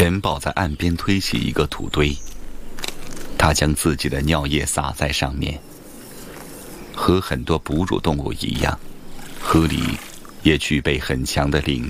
元宝在岸边推起一个土堆，他将自己的尿液洒在上面。和很多哺乳动物一样，河狸也具备很强的领